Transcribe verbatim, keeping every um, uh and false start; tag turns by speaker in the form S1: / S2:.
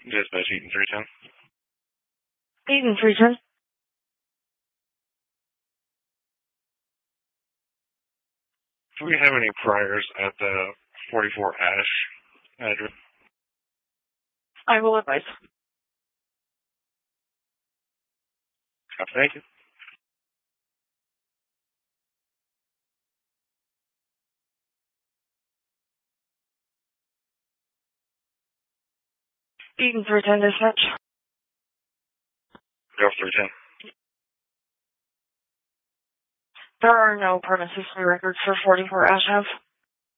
S1: Dispatch Eaton three ten.
S2: Eaton three ten.
S1: Do we have any priors at the forty-four Ash address?
S2: I will advise.
S1: Thank you.
S2: Eaton three ten dispatch.
S1: Golf three ten.
S2: There are no permit history records for forty-four Ash Ave.